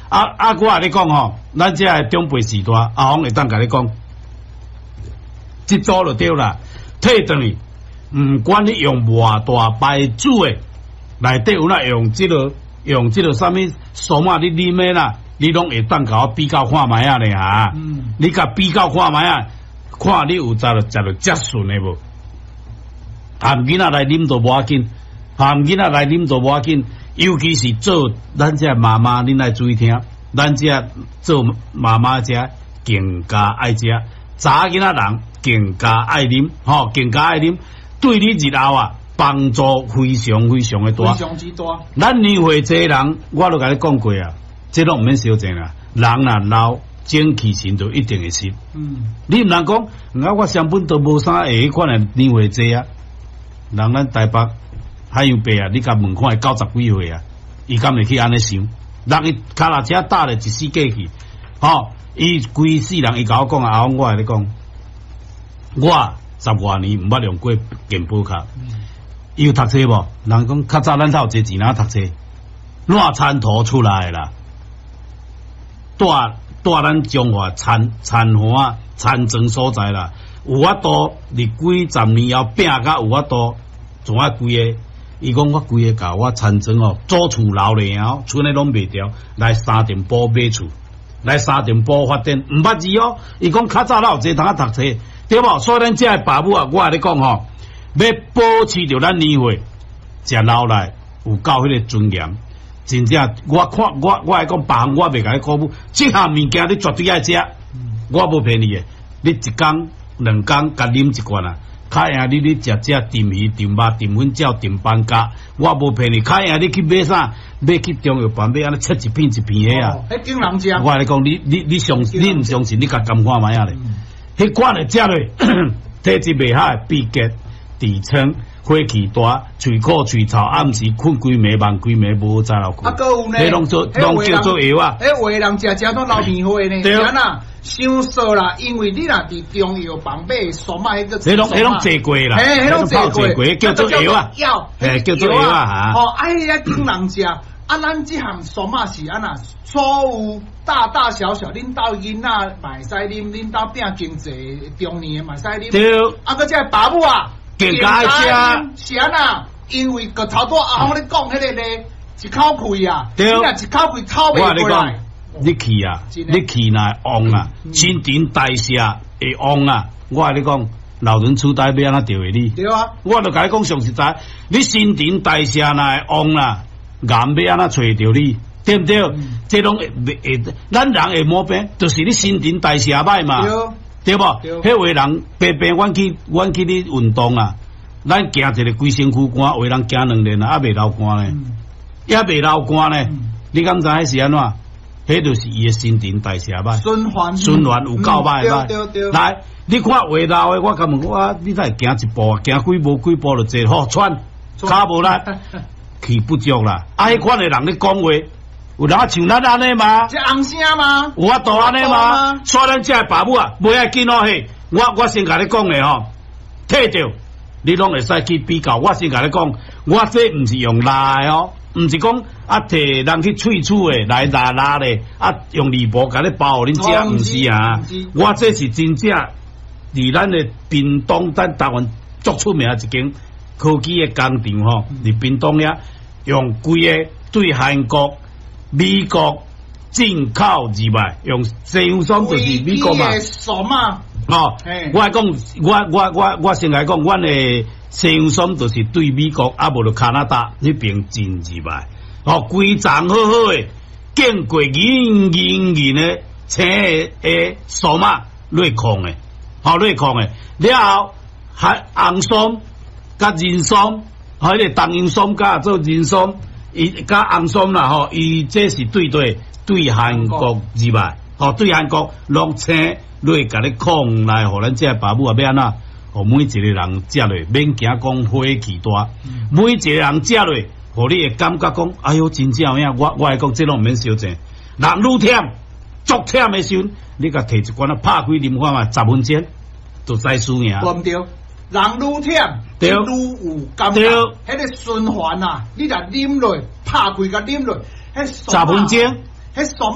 我甲你讲吼，咱这个中辈时代，阿峰会当甲你讲，一组就对啦，退转去，毋管你用偌大牌子诶，内底有哪用即个啥物数码你啉诶啦，你拢会当甲我比较看卖啊咧哈。你甲比较看卖啊，看你有食着遮顺诶无？含囡仔来啉都无要紧，含囡仔来啉都无要紧。尤其是做咱这妈妈，恁来注意听，咱这做妈妈这更加爱食，查囡仔人更加爱啉，吼，更加爱啉，对你日后啊帮助非常非常的大， 非常之大。 咱年岁这人，我都甲你讲过啊，这拢毋免小静啦，人若老，精气神就一定会失。你毋通讲，我成本都无啥下款的年岁这啊，人咱台北。海洋伯啊，你甲问看90几岁啊，伊敢会去安尼想？人伊脚踏车搭了一世纪去，吼，伊规世人伊甲我讲啊，我甲你讲，我10多年毋捌用过健保卡，伊有读册无？人讲较早咱才有这钱哪读册，烂餐图出来啦，带咱中华餐花餐庄所在啦，有法度，你几十年后拼甲有法度，仲爱规个。伊讲我规个甲我田庄哦，租厝留咧后，厝内拢卖掉，来三重埔买厝，来三重埔发展，毋捌字哦。伊讲较早有这通读册，对无？所以咱这爸母啊，我甲你讲吼，要保持着咱年岁，食老来有够迄个尊严。真正，我看我爱讲别项，我袂甲你鼓舞，这项物件你绝对爱食，我无骗你诶。你一工两工甲啉一罐啊。较赢你食甜鱼、甜肉、甜粉饺、甜班甲，我无骗你。较赢你去买啥？买去中药房买安尼切一片一片诶啊！ 迄经人食。 我甲你讲，你毋相信，你甲甘看卖啊咧？迄款诶食咧，体质袂好，闭结、痔疮、火气大、喙苦喙臭，暗时困规暝梦规暝无早落困。 啊，搁有呢？ 迄拢叫做药啊！ 迄话人食都老便火呢。 对啊。伤少啦，因为你若伫中药房买数码迄个， 迄拢坐过啦， 迄拢坐过， 叫做药啊，叫做药啊哈。 哦，迄经人食，啊，咱即项数码是安那，所有大大小小，恁兜囡仔嘛使啉，恁兜拼经济中年嘛使啉。 对。 啊，搁这爸母啊， 更加食， 是安那，因为个头拄阿峰咧讲迄个咧，一口气啊， 对， 你若一口气透袂过来。 你气啊，你气若旺啊，新陈代谢会旺啊。我甲你讲，老人痴呆要安怎调的你？ 对啊， 我就甲你讲上实在，你新陈代谢若会旺啦，癌要安怎找着你？对不对？这拢会，咱人会毛病，就是你新陈代谢歹嘛，对不？迄位人平平，阮去你运动啊，咱行一个规身躯汗，有人行2年啊，还未流汗呢，也未流汗呢。你敢知迄是安怎？迄就是伊诶新陈代谢歹，循环有够歹歹。来，你看话老诶，我甲问我，你才行一步啊，行几步就坐，吼喘，骹无力，气不足啦。啊，迄款诶人咧讲话，有人像咱安尼吗？ 这红声吗？ 有法度安尼吗？所以咱这爸母啊，袂爱紧哦嘿。我先甲你讲诶吼，退着，你拢会使去比较。我先甲你讲，我这毋是用拉诶哦。毋是讲啊，摕人去喙诶来拉咧，啊用泥布甲你包互恁食，毋是啊！我这是真正伫咱诶屏东，咱台湾足出名一间科技诶工厂吼，伫屏东遐用规个对韩国、美国进口入来，用西洋霜就是美国嘛。哦，我讲，我先来讲，阮诶西洋霜就是对美国啊，无就加拿大迄边进入来，哦，规丛好好诶，经过银诶青诶数码内控诶，好内控诶，了后还红霜甲人霜，迄个东洋霜甲做人霜，伊甲红霜啦吼，伊这是对韩国入来，哦，对韩国落青。来甲你控来，互咱这爸母啊要安怎？互每一个人食落，免惊讲火气大。每一个人食落，互你会感觉讲，哎哟，真正有影。我会讲，这拢毋免小钱。人愈忝，足忝的时阵，你甲摕一罐啊，拍开啉看嘛，10分钟就知输赢。 对毋对？人愈忝，愈有感觉。迄个循环啊，你若啉落，拍开甲啉落，迄10分钟，迄